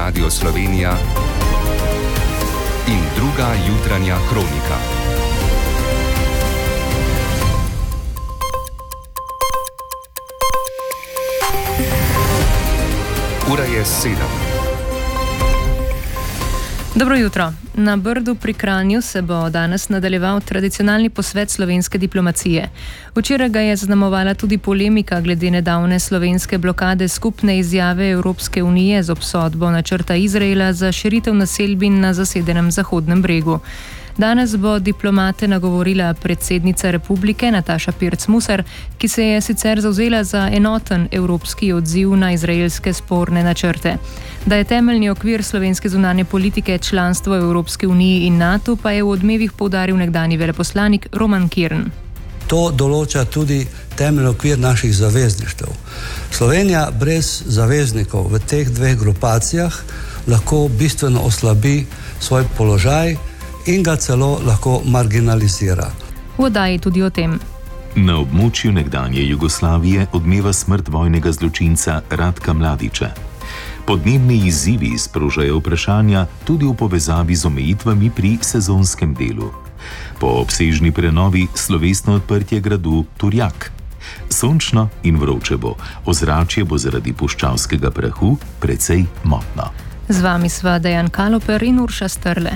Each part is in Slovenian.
Radio Slovenija in druga jutranja kronika. Ura je 7. Dobro jutro. Na Brdu pri Kranju se bo danes nadaljeval tradicionalni posvet slovenske diplomacije. Včeraj ga je zaznamovala tudi polemika glede nedavne slovenske blokade skupne izjave Evropske unije z obsodbo načrta Izraela za širitev naselbin na zasedenem Zahodnem bregu. Danes bo diplomate nagovorila predsednica republike Nataša Pirc-Musar, ki se je sicer zavzela za enoten evropski odziv na izraelske sporne načrte. Da je temeljni okvir slovenske zunanje politike članstvo v Evropski uniji in NATO, pa je v odmevih poudaril nekdanji veleposlanik Roman Kirn. To določa tudi temeljni okvir naših zavezništev. Slovenija brez zaveznikov v teh dveh grupacijah lahko bistveno oslabi svoj položaj in ga celo lahko marginalizira. V oddaji tudi o tem. Na območju nekdanje Jugoslavije odmeva smrt vojnega zločinca Ratka Mladića. Podnebni izzivi sprožajo vprašanja tudi v povezavi z omejitvami pri sezonskem delu. Po obsežni prenovi slovesno odprtje gradu Turjak. Sončno in vroče bo, ozračje bo zaradi puščavskega prahu precej motno. Z vami sva Dejan Kaloper in Urša Strle.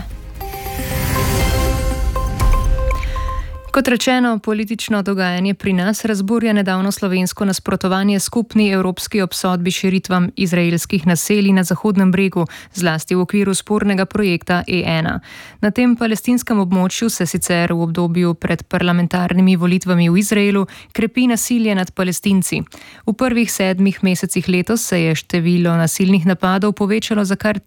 Kot rečeno, politično dogajanje pri nas razburja nedavno slovensko nasprotovanje skupni evropski obsodbi širitvam izraelskih naselij na Zahodnem bregu, zlasti v okviru spornega projekta E1. Na tem palestinskem območju se sicer v obdobju pred parlamentarnimi volitvami v Izraelu krepi nasilje nad Palestinci. V prvih 7 mesecih letos se je število nasilnih napadov povečalo za kar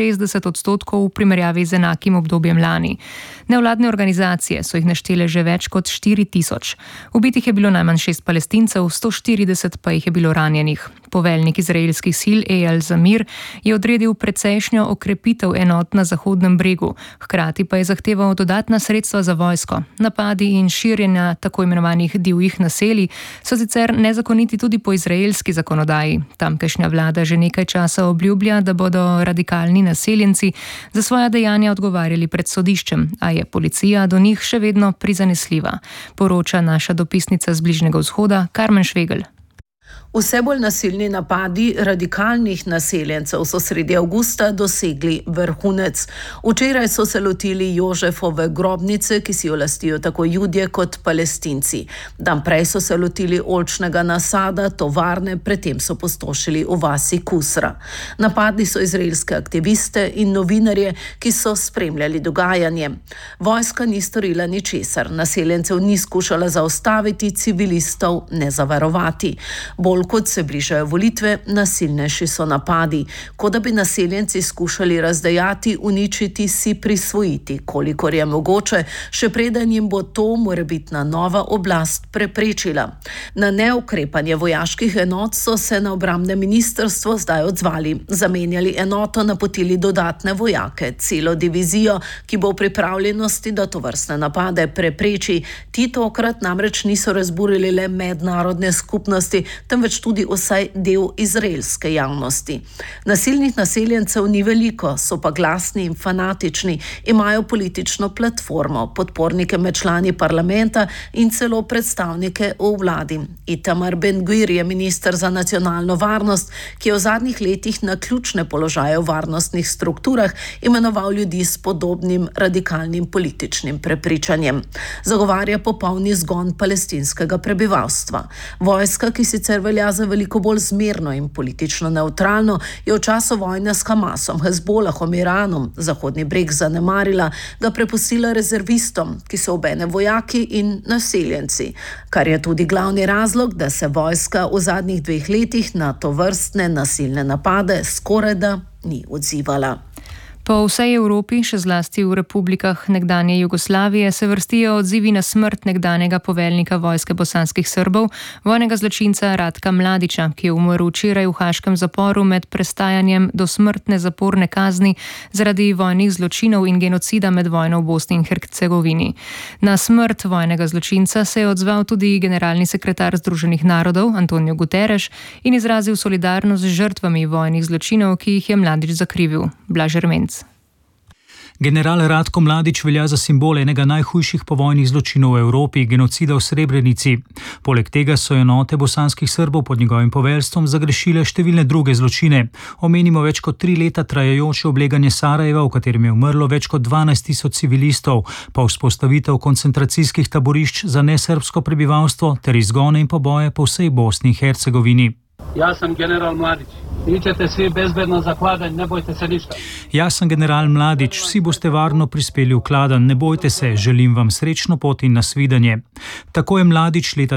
63% v primerjavi z enakim obdobjem lani. Nevladne organizacije so jih naštele že več kot 4000. Ubitih je bilo najmanj 6 Palestincev, 140 pa jih je bilo ranjenih. Poveljnik izraelskih sil Eyal Zamir je odredil precejšnjo okrepitev enot na Zahodnem bregu, hkrati pa je zahteval dodatna sredstva za vojsko. Napadi in širjenja tako imenovanih divjih naselij so sicer nezakoniti tudi po izraelski zakonodaji. Tamkajšnja vlada že nekaj časa obljublja, da bodo radikalni naseljenci za svoja dejanja odgovarjali pred sodiščem, a je policija do njih še vedno prizanesljiva, poroča naša dopisnica z Bližnjega vzhoda Karmen Švegel. Vse bolj nasilni napadi radikalnih naseljencev so sredi avgusta dosegli vrhunec. Včeraj so se lotili Jožefove grobnice, ki si jo lastijo tako Judje kot Palestinci. Dan prej so se lotili oljčnega nasada, tovarne, predtem so pustošili v vasi Kusra. Napadli so izraelske aktiviste in novinarje, ki so spremljali dogajanje. Vojska ni storila ničesar, naseljencev ni skušala zaustaviti, civilistov ne zavarovati. Bolj kot se bližajo volitve, nasilnejši so napadi, kot da bi naseljenci skušali razdejati, uničiti, si prisvojiti, kolikor je mogoče, še preden jim bo to morebitna nova oblast preprečila. Na neukrepanje vojaških enot so se na obrambnem ministrstvu zdaj odzvali. Zamenjali enoto, napotili dodatne vojake, celo divizijo, ki bo v pripravljenosti, da tovrstne napade prepreči. Ti tokrat namreč niso razburili le mednarodne skupnosti, temveč tudi vsaj del izraelske javnosti. Nasilnih naseljencev ni veliko, so pa glasni in fanatični, imajo politično platformo, podpornike med člani parlamenta in celo predstavnike v vladi. Itamar Ben-Gvir je minister za nacionalno varnost, ki je v zadnjih letih na ključne položaje v varnostnih strukturah imenoval ljudi s podobnim radikalnim političnim prepričanjem. Zagovarja popolni zgon palestinskega prebivalstva. Vojska, ki sicer velja za veliko bolj zmerno in politično neutralno, je v času vojne s Hamasom, Hezbolahom, Iranom Zahodni breg zanemarila, ga prepustila rezervistom, ki so obene vojaki in naseljenci, kar je tudi glavni razlog, da se vojska v zadnjih 2 letih na tovrstne nasilne napade skorajda ni odzivala. Po vsej Evropi, še zlasti v republikah nekdanje Jugoslavije, se vrstijo odzivi na smrt nekdanjega poveljnika vojske bosanskih Srbov, vojnega zločinca Ratka Mladića, ki je umrl včeraj v haaškem zaporu med prestajanjem dosmrtne zaporne kazni zaradi vojnih zločinov in genocida med vojno v Bosni in Hercegovini. Na smrt vojnega zločinca se je odzval tudi generalni sekretar Združenih narodov Antonio Guterres in izrazil solidarnost z žrtvami vojnih zločinov, ki jih je Mladić zakrivil. Blaž Ermenc. General Ratko Mladić velja za simbol enega najhujših povojnih zločinov v Evropi, genocida v Srebrenici. Poleg tega so enote bosanskih Srbov pod njegovim poveljstvom zagrešile številne druge zločine. Omenimo več kot 3 leta trajajoče obleganje Sarajeva, v katerem je umrlo več kot 12.000 civilistov, pa vzpostavitev koncentracijskih taborišč za nesrbsko prebivalstvo ter izgone in poboje po vsej Bosni in Hercegovini. Ja sam general Mladić. Iđete svi bezbedno za Kladanj, ne bojte se ništa. Jaz sem general Mladić, vsi boste varno prispeli v Kladanj, ne bojte se, želim vam srečno pot in nasvidenje. Tako je Mladić leta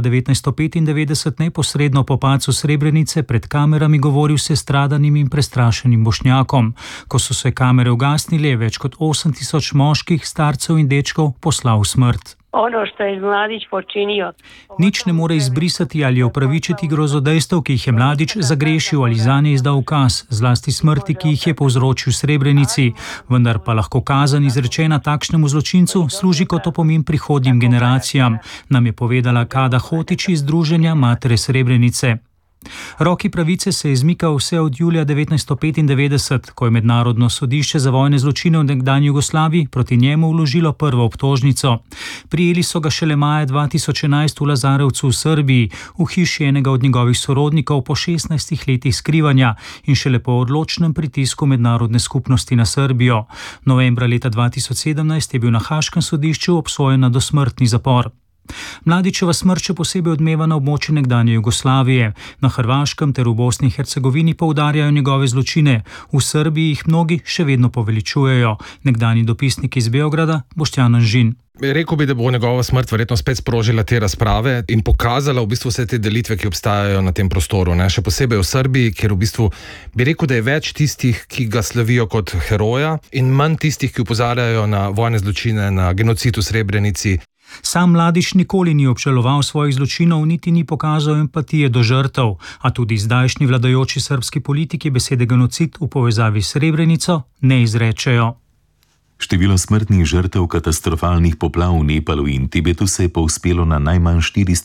1995 neposredno po padcu Srebrenice pred kamerami govoril se stradanim in prestrašenim Bošnjakom. Ko so se kamere ugasnile, je več kot 8.000 moških, starcev in dečkov poslal v smrt. Ono što je Mladić počinio. Nič ne more izbrisati ali opravičiti grozodejstev, ki jih je Mladić zagrešil ali zanje izdal ukaz, zlasti smrti, ki jih je povzročil v Srebrenici. Vendar pa lahko kazen izrečena takšnemu zločincu služi kot opomin prihodnjim generacijam, nam je povedala Kada Hotić iz Združenja Matere Srebrenice. Roki pravice se je izmikal vse od julija 1995, ko je Mednarodno sodišče za vojne zločine v nekdanji Jugoslaviji proti njemu vložilo prvo obtožnico. Prijeli so ga šele maja 2011 v Lazarevcu v Srbiji, v hiši enega od njegovih sorodnikov po 16 letih skrivanja in šele po odločnem pritisku mednarodne skupnosti na Srbijo. Novembra leta 2017 je bil na haaškem sodišču obsojen na dosmrtni zapor. Mladićeva smrt še posebej odmeva na območju nekdanje Jugoslavije. Na Hrvaškem ter v Bosni in Hercegovini poudarjajo njegove zločine. V Srbiji jih mnogi še vedno poveličujejo. Nekdanji dopisnik iz Beograda, Boštjan Anžin. Rekel bi, da bo njegova smrt verjetno spet sprožila te razprave in pokazala v bistvu vse te delitve, ki obstajajo na tem prostoru. Še posebej v Srbiji, kjer v bistvu bi rekel, da je več tistih, ki ga slavijo kot heroja in manj tistih, ki opozarjajo na vojne zločine, na genocid v Srebrenici. Sam Mladić nikoli ni obžaloval svojih zločinov, niti ni pokazal empatije do žrtev, a tudi zdajšnji vladajoči srbski politiki besede genocid v povezavi s Srebrenico ne izrečejo. Število smrtnih žrtev katastrofalnih poplav v Nepalu in Tibetu se je povzpelo na najmanj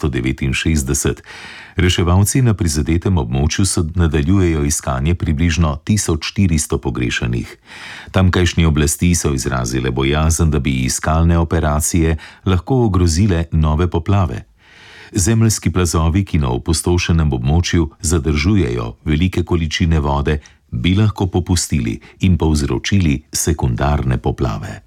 469. Reševalci na prizadetem območju nadaljujejo iskanje približno 1400 pogrešanih. Tamkajšnje oblasti so izrazile bojazen, da bi iskalne operacije lahko ogrozile nove poplave. Zemeljski plazovi, ki na opustošenem območju zadržujejo velike količine vode, bi lahko popustili in povzročili sekundarne poplave.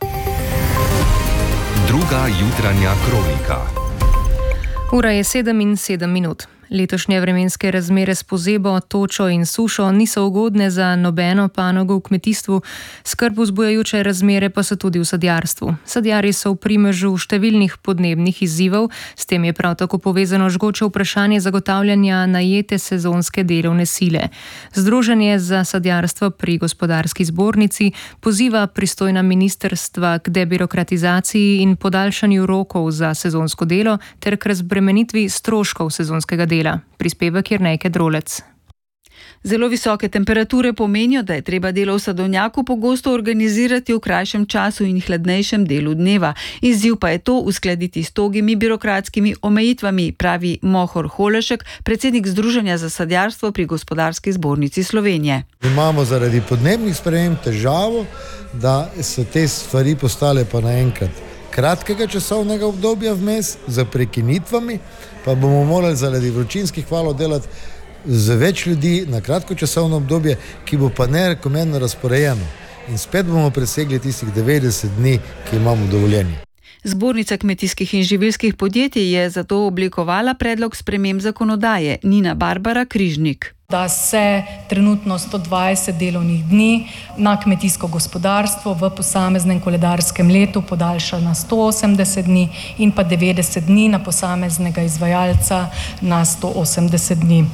Druga jutranja kronika. Ura je 7:07. Letošnje vremenske razmere s pozebo, točo in sušo niso ugodne za nobeno panogo v kmetijstvu, skrb vzbujajoče razmere pa so tudi v sadjarstvu. Sadjarji so v primežu številnih podnebnih izzivov, s tem je prav tako povezano žgoče vprašanje zagotavljanja najete sezonske delovne sile. Združenje za sadjarstvo pri Gospodarski zbornici poziva pristojna ministrstva k debirokratizaciji in podaljšanju rokov za sezonsko delo ter k razbremenitvi stroškov sezonskega dela. Prispevek Jernejke Drolec. Zelo visoke temperature pomenijo, da je treba delo v sadovnjaku pogosto organizirati v krajšem času in hladnejšem delu dneva. Izziv pa je to uskladiti s togimi birokratskimi omejitvami, pravi Mohor Holešek, predsednik Združenja za sadjarstvo pri Gospodarski zbornici Slovenije. Imamo zaradi podnebnih sprememb težavo, da so te stvari postale pa naenkrat kratkega časovnega obdobja vmes, za prekinitvami, pa bomo morali zaradi vročinskih valov delati z več ljudi na kratko časovno obdobje, ki bo pa nerekomerno razporejeno. In spet bomo presegli tistih 90 dni, ki imamo dovoljenje. Zbornica kmetijskih in živilskih podjetij je zato oblikovala predlog sprememb zakonodaje. Nina Barbara Križnik. Da se trenutno 120 delovnih dni na kmetijsko gospodarstvo v posameznem koledarskem letu podaljša na 180 dni in pa 90 dni na posameznega izvajalca na 180 dni.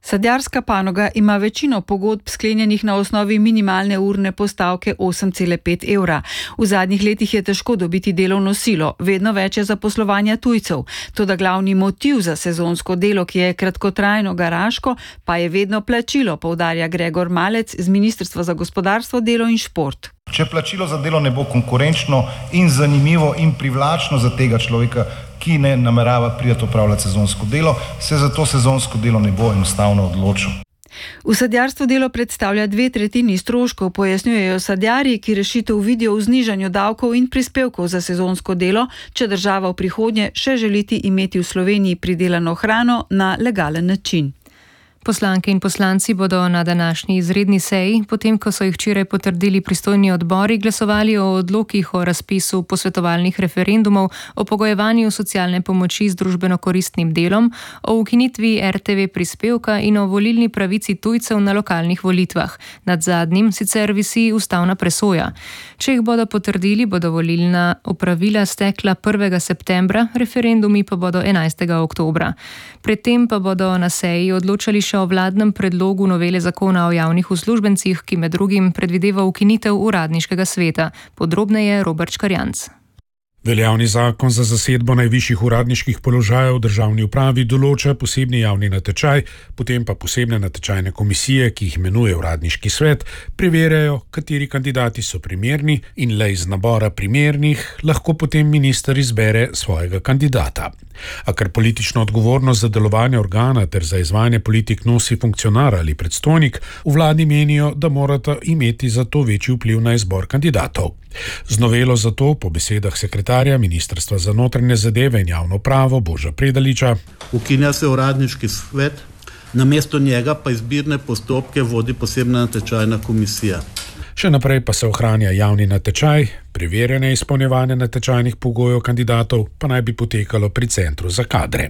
Sadjarska panoga ima večino pogodb sklenjenih na osnovi minimalne urne postavke 8,5 evra. V zadnjih letih je težko dobiti delovno silo, vedno več je zaposlovanja tujcev. Toda glavni motiv za sezonsko delo, ki je kratkotrajno garaško, pa je vedno plačilo, poudarja Gregor Malec z Ministrstva za gospodarstvo, delo in šport. Če plačilo za delo ne bo konkurenčno in zanimivo in privlačno za tega človeka, ki ne namerava priti opravljati sezonsko delo, se za to sezonsko delo ne bo enostavno odločil. V sadjarstvu delo predstavlja 2/3 stroškov, pojasnjujejo sadjarji, ki rešitev vidijo v znižanju davkov in prispevkov za sezonsko delo, če država v prihodnje še želiti imeti v Sloveniji pridelano hrano na legalen način. Poslanke in poslanci bodo na današnji izredni seji, potem ko so jih včeraj potrdili pristojni odbori, glasovali o odlokih o razpisu posvetovalnih referendumov, o pogojevanju socialne pomoči z družbeno-koristnim delom, o ukinitvi RTV prispevka in o volilni pravici tujcev na lokalnih volitvah. Nad zadnjim sicer visi ustavna presoja. Če jih bodo potrdili, bodo volilna opravila stekla 1. septembra, referendumi pa bodo 11. oktobra. Predtem pa bodo na seji odločali še o vladnem predlogu novele zakona o javnih uslužbencih, ki med drugim predvideva ukinitev uradniškega sveta. Podrobneje Robert Škarjanc. Veljavni zakon za zasedbo najvišjih uradniških položajev v državni upravi določa posebni javni natečaj, potem pa posebne natečajne komisije, ki jih imenuje uradniški svet, preverjajo, kateri kandidati so primerni in le iz nabora primernih lahko potem minister izbere svojega kandidata. A ker politično odgovornost za delovanje organa ter za izvajanje politik nosi funkcionar ali predstojnik, v vladi menijo, da morata imeti za to večji vpliv na izbor kandidatov. Z novelo zato, po besedah sekretarja Ministrstva za notranje zadeve in javno pravo Boža Predaliča, ukinja se uradniški svet, namesto njega pa izbirne postopke vodi posebna natečajna komisija. Še naprej pa se ohranja javni natečaj, preverjanje izpolnjevanja natečajnih pogojev kandidatov pa naj bi potekalo pri Centru za kadre.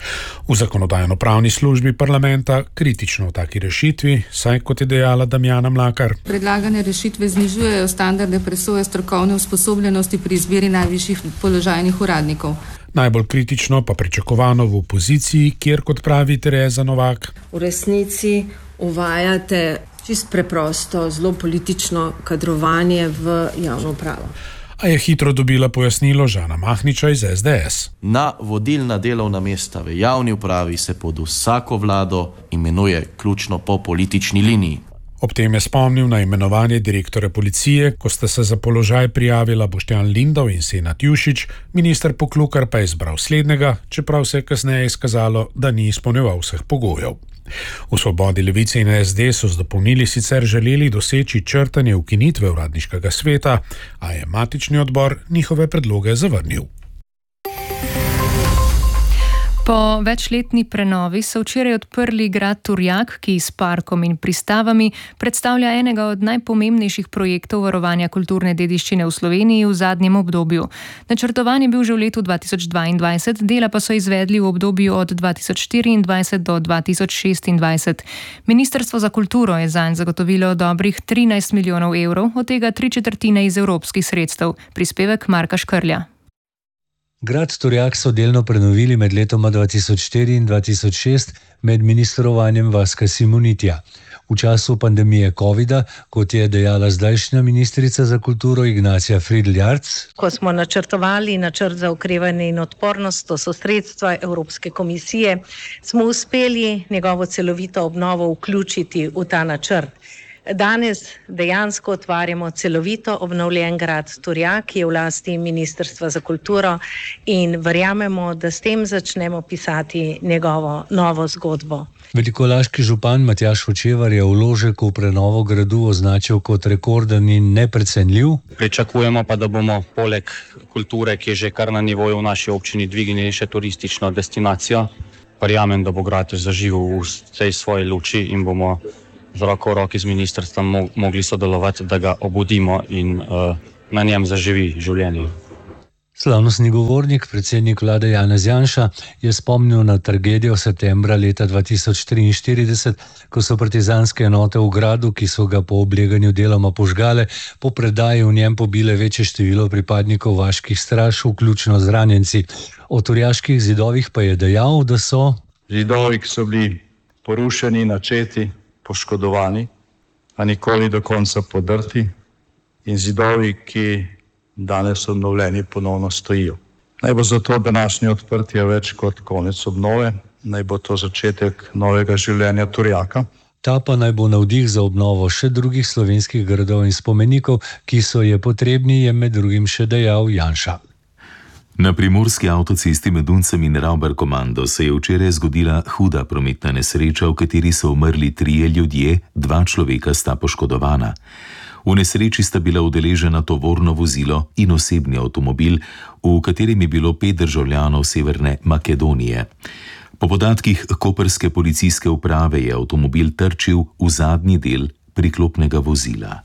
V zakonodajno-pravni službi parlamenta kritično v taki rešitvi, saj kot je dejala Damjana Mlakar, predlagane rešitve znižujejo standarde presoje strokovne usposobljenosti pri izbiri najvišjih položajnih uradnikov. Najbolj kritično pa pričakovano v opoziciji, kjer, kot pravi Tereza Novak, v resnici uvajate čisto preprosto, zelo politično kadrovanje v javno upravo. A je hitro dobila pojasnilo Žana Mahniča iz SDS. Na vodilna delovna mesta v javni upravi se pod vsako vlado imenuje ključno po politični liniji. Ob tem je spomnil na imenovanje direktorja policije, ko sta se za položaj prijavila Boštjan Lindav in Senad Jušić, minister Poklukar pa je izbral slednjega, čeprav se je kasneje izkazalo, da ni izpolnjeval vseh pogojev. V Svobodi, Levici in SD so z dopolnili sicer želeli doseči črtanje ukinitve uradniškega sveta, a je matični odbor njihove predloge zavrnil. Po večletni prenovi so včeraj odprli grad Turjak, ki s parkom in pristavami predstavlja enega od najpomembnejših projektov varovanja kulturne dediščine v Sloveniji v zadnjem obdobju. Načrtovan je bil že v letu 2022, dela pa so izvedli v obdobju od 2024 do 2026. Ministrstvo za kulturo je zanj zagotovilo dobrih 13 milijonov evrov, od tega 3/4 iz evropskih sredstev. Prispevek Marka Škrlja. Grad Turjak so delno prenovili med letoma 2004 in 2006 med ministrovanjem Vaska Simonitija. V času pandemije covida, kot je dejala zdajšnja ministrica za kulturo Ignacija Fridl-Jarc, ko smo načrtovali načrt za okrevanje in odpornost, to so sredstva Evropske komisije, smo uspeli njegovo celovito obnovo vključiti v ta načrt. Danes dejansko otvarjamo celovito obnovljen grad Turjak, ki je v lasti Ministrstva za kulturo, in verjamemo, da s tem začnemo pisati njegovo novo zgodbo. Velikolaški župan Matjaž Hočevar je vložek v prenovo gradu označil kot rekorden in neprecenljiv. Pričakujemo pa, da bomo poleg kulture, ki je že kar na nivoju v naši občini, dvignili še turistično destinacijo. Verjamem, da bo grad zaživel v tej svoji luči in bomo z roko v roki z ministrstvom mogli sodelovati, da ga obudimo in na njem zaživi življenje. Slavnostni govornik, predsednik vlade Janez Janša, je spomnil na tragedijo septembra leta 2043, ko so partizanske enote v gradu, ki so ga po obleganju deloma požgale, po predaji v njem pobile večje število pripadnikov vaških straž, vključno z ranjenci. O turjaških zidovih pa je dejal, da so zidovi, ki so bili porušeni, načeti, poškodovani, a nikoli do konca podrti in zidovi, ki danes obnovljeni ponovno stojijo. Naj bo zato današnje odprtje več kot konec obnove, naj bo to začetek novega življenja Turjaka. Ta pa naj bo navdih za obnovo še drugih slovenskih gradov in spomenikov, ki so je potrebni, je med drugim še dejal Janša. Na primorski avtocesti med Duncem in Rauber-Komando se je včeraj zgodila huda prometna nesreča, v kateri so umrli 3 ljudje, 2 človeka sta poškodovana. V nesreči sta bila udeležena tovorno vozilo in osebni avtomobil, v katerem je bilo 5 državljanov Severne Makedonije. Po podatkih koprske policijske uprave je avtomobil trčil v zadnji del priklopnega vozila.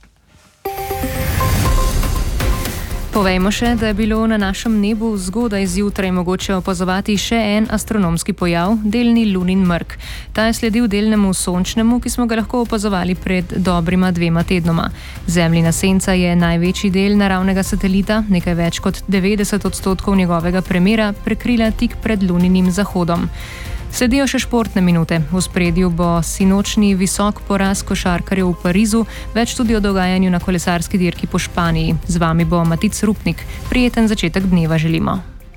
Povejmo še, da je bilo na našem nebu zgodaj zjutraj mogoče opazovati še en astronomski pojav, delni lunin mrk. Ta je sledil delnemu sončnemu, ki smo ga lahko opazovali pred dobrima 2 tednoma. Zemljina senca je največji del naravnega satelita, nekaj več kot 90% njegovega premera prekrila tik pred luninim zahodom. Sledijo še športne minute. V ospredju bo sinočni visok poraz košarkarjev v Parizu, več tudi o dogajanju na kolesarski dirki po Španiji. Z vami bo Matic Rupnik. Prijeten začetek dneva želimo.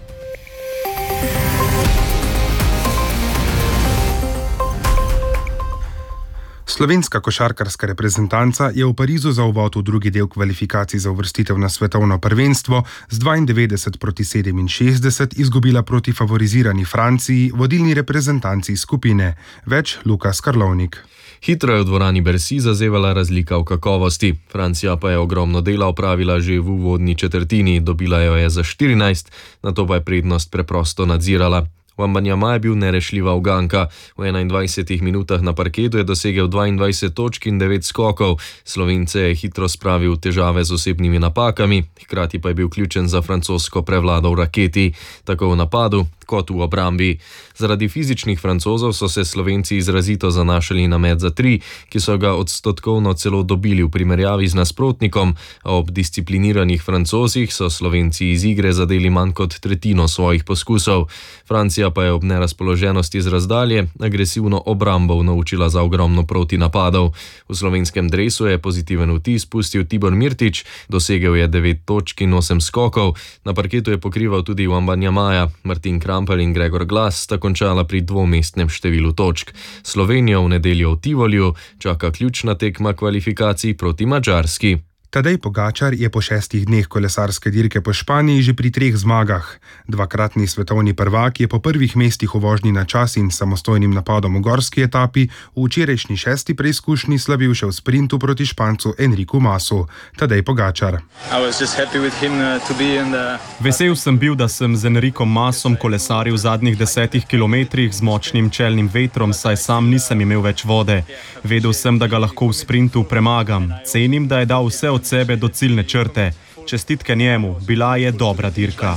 Slovenska košarkarska reprezentanca je v Parizu za uvod v drugi del kvalifikacij za uvrstitev na svetovno prvenstvo z 92-67 izgubila proti favorizirani Franciji, vodilni reprezentanci skupine. Več Lukas Karlovnik. Hitro je v dvorani Bercy zazevala razlika v kakovosti. Francija pa je ogromno dela opravila že v uvodni četrtini, dobila jo je za 14, nato pa je prednost preprosto nadzirala. Wembanyama je bil nerešljiva uganka. V 21 minutah na parketu je dosegel 22 točk in 9 skokov. Slovence je hitro spravil težave z osebnimi napakami, hkrati pa je bil ključen za francosko prevlado v raketi, tako v napadu kot v obrambi. Zaradi fizičnih Francozov so se Slovenci izrazito zanašali na met za 3, ki so ga odstotkovno celo dobili v primerjavi z nasprotnikom, a ob discipliniranih Francozih so Slovenci iz igre zadeli manj kot tretjino svojih poskusov. Francija pa je ob nerazpoloženosti z razdalje agresivno obrambo naučila za ogromno protinapadov. V slovenskem dresu je pozitiven vtis pustil Tibor Mirtič, dosegel je 9 točk in 8 skokov. Na parketu je pokrival tudi Wembanyamaja. Martin Krampelj in Gregor Glas sta končala pri dvomestnem številu točk. Slovenijo v nedeljo v Tivoliju čaka ključna tekma kvalifikacij proti Madžarski. Tadej Pogačar je po 6 dneh kolesarske dirke po Španiji že pri 3 zmagah. Dvakratni svetovni prvak je po prvih mestih v vožnji na čas in samostojnim napadom v gorski etapi v včerajšnji 6. preizkušnji slavil še v sprintu proti Špancu Enriku Masu. Tadej Pogačar. Vesel sem bil, da sem z Enrikom Masom kolesaril v zadnjih 10 kilometrih z močnim čelnim vetrom, saj sam nisem imel več vode. Vedel sem, da ga lahko v sprintu premagam. Cenim, da je dal vse od sebe do ciljne črte. Čestitke njemu, bila je dobra dirka.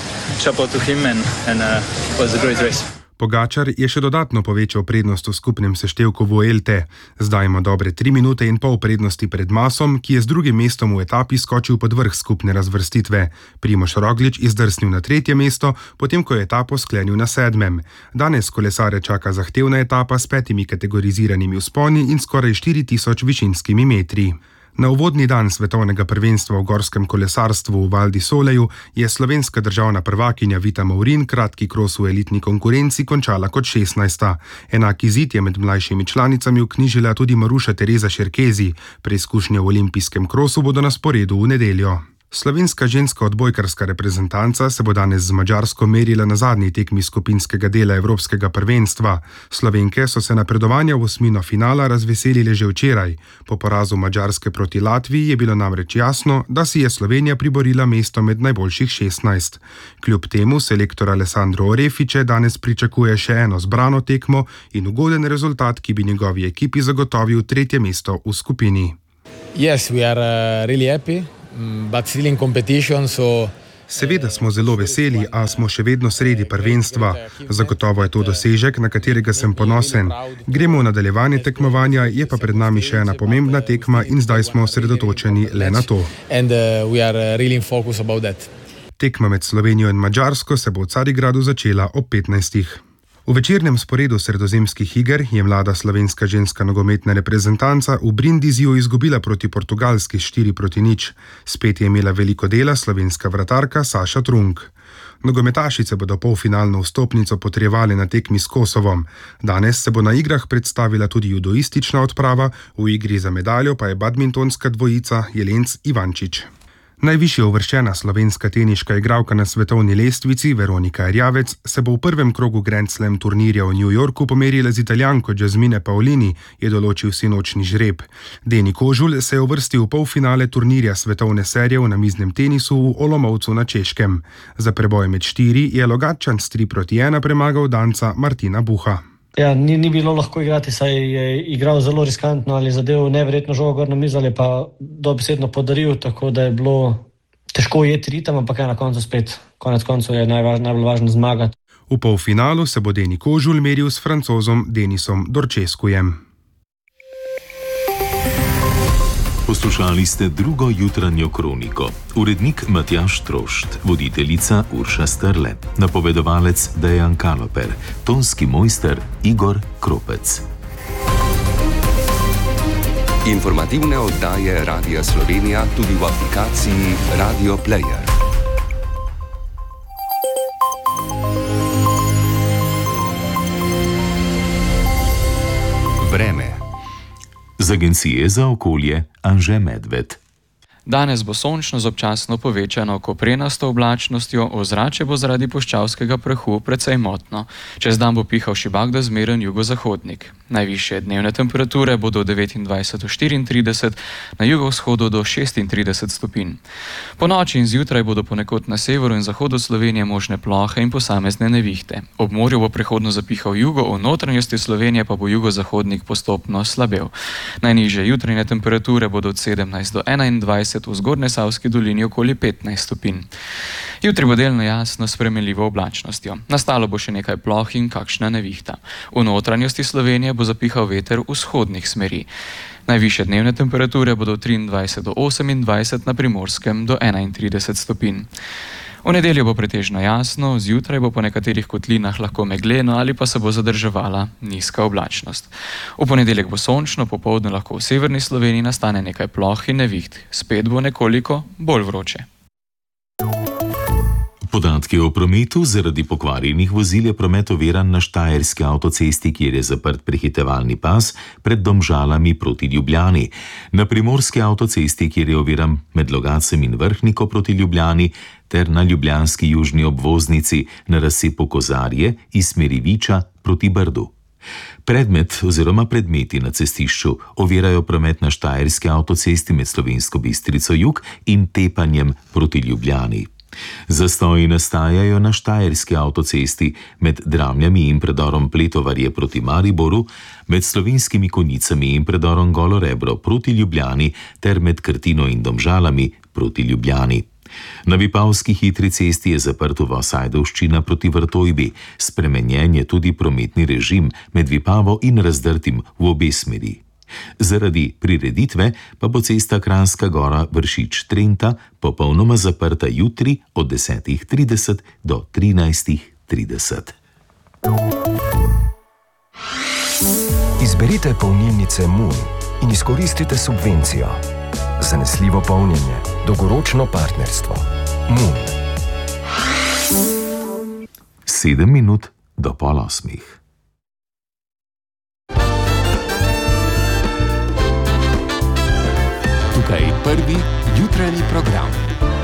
Pogačar je še dodatno povečal prednost v skupnem seštevku Vuelte. Zdaj ima dobre 3 minute in pol prednosti pred Masom, ki je z drugim mestom v etapi skočil pod vrh skupne razvrstitve. Primož Roglič izdrsnil na 3. mesto, potem ko je etapo sklenil na 7. Danes kolesare čaka zahtevna etapa s 5 kategoriziranimi vzponi in skoraj 4000 višinskimi metri. Na uvodni dan svetovnega prvenstva v gorskem kolesarstvu v Val di Soleju je slovenska državna prvakinja Vita Maurin kratki kros v elitni konkurenci končala kot 16. Enak izid je med mlajšimi članicami vknjižila tudi Maruša Tereza Šerkezi. Preizkušnje v olimpijskem krosu bodo na sporedu v nedeljo. Slovenska ženska odbojkarska reprezentanca se bo danes z Madžarsko merila na zadnji tekmi skupinskega dela evropskega prvenstva. Slovenke so se napredovanja v osmino finala razveselile že včeraj. Po porazu Madžarske proti Latviji je bilo namreč jasno, da si je Slovenija priborila mesto med najboljših 16. Kljub temu selektor Alessandro Orefice danes pričakuje še eno zbrano tekmo in ugoden rezultat, ki bi njegovi ekipi zagotovil 3. mesto v skupini. Yes, we are really happy. But still in competition, so Seveda smo zelo veseli, a smo še vedno sredi prvenstva. Zagotovo je to dosežek, na katerega sem ponosen. Gremo v nadaljevanje tekmovanja, je pa pred nami še ena pomembna tekma in zdaj smo osredotočeni le na to. Tekma med Slovenijo in Madžarsko se bo v Carigradu začela ob 15. V večernem sporedu sredozemskih iger je mlada slovenska ženska nogometna reprezentanca v Brindiziju izgubila proti Portugalski 4-0. Spet je imela veliko dela slovenska vratarka Saša Trunk. Nogometašice bodo polfinalno vstopnico potrjevali na tekmi s Kosovom. Danes se bo na igrah predstavila tudi judoistična odprava, v igri za medaljo pa je badmintonska dvojica Jelenc Ivančič. Najvišje uvrščena slovenska teniška igralka na svetovni lestvici Veronika Erjavec se bo v prvem krogu Grand Slam turnirja v New Yorku pomerila z Italijanko Jasmine Paolini, je določil sinočni žreb. Deni Kožul se je uvrstil v polfinale turnirja svetovne serije v namiznem tenisu v Olomoucu na Češkem. Za preboj med 4 je Logatčan s 3-1 premagal Danca Martina Buha. Ja, ni bilo lahko igrati, saj je igral zelo riskantno ali zadev neverjetno žogo gor na mizo ali pa dobesedno podaril, tako da je bilo težko ujeti ritem, ampak na koncu spet, konec koncev je najbolj važno zmagati. V polfinalu se bo Deni Kožul meril s Francozom Denisom Dorčeskujem. Poslušali ste drugo jutranjo kroniko. Urednik Matjaž Trošt, voditeljica Urša Strle, napovedovalec Dejan Kaloper, tonski mojster Igor Kropec. Informativne oddaje Radia Slovenija tudi v aplikaciji Radio Player. Vreme. Z Agencije za okolje Anže Medved. Danes bo sončno z občasno povečano koprenasto oblačnostjo, ozračje bo zaradi puščavskega prahu precej motno. Čez dan bo pihal šibak do zmeren jugozahodnik. Najvišje dnevne temperature bodo 29 do 34, na jugovzhodu do 36 stopinj. Po noči in zjutraj bodo ponekod na severu in zahodu Slovenije možne plohe in posamezne nevihte. Ob morju bo prehodno zapihal jugo, v notranjosti Slovenije pa bo jugozahodnik postopno slabel. Najnižje jutranje temperature bodo od 17 do 21, v Zgornjesavski dolini okoli 15 stopinj. Jutri bo delno jasno s spremenljivo oblačnostjo. Nastalo bo še nekaj ploh in kakšna nevihta. V notranjosti Slovenije bo zapihal veter vzhodnih smeri. Najvišje dnevne temperature bodo 23 do 28, na Primorskem do 31 stopinj. V nedeljo bo pretežno jasno, zjutraj bo po nekaterih kotlinah lahko megleno ali pa se bo zadrževala nizka oblačnost. V ponedeljek bo sončno, popoldne lahko v severni Sloveniji nastane nekaj ploh in neviht. Spet bo nekoliko bolj vroče. Podatki o prometu. Zaradi pokvarjenih vozil je promet oviran na Štajerski avtocesti, kjer je zaprt prehitevalni pas pred Domžalami proti Ljubljani. Na Primorski avtocesti, kjer je oviran med Logacem in Vrhniko proti Ljubljani, ter na ljubljanski južni obvoznici na razcepu Kozarje iz smeri Viča proti Brdu. Predmet oziroma predmeti na cestišču ovirajo promet na Štajerski avtocesti med Slovensko Bistrico jug in Tepanjem proti Ljubljani. Zastoji nastajajo na Štajerski avtocesti med Dramljami in predorom Pletovarje proti Mariboru, med Slovenskimi Konjicami in predorom Golo Rebro proti Ljubljani ter med Krtino in Domžalami proti Ljubljani. Na Vipavski hitri cesti je zaprt uvoz Ajdovščina proti Vrtojbi. Spremenjen je tudi prometni režim med Vipavo in Razdrtim v obe smeri. Zaradi prireditve pa bo cesta Kranjska Gora Vršič-Trenta popolnoma zaprta jutri od 10:30 do 13:30. Izberite polnilnice Moon in izkoristite subvencijo. Zanesljivo polnjenje, dolgoročno partnerstvo. Moon. 7 minut do 7:30. Tukaj prvi jutranji program.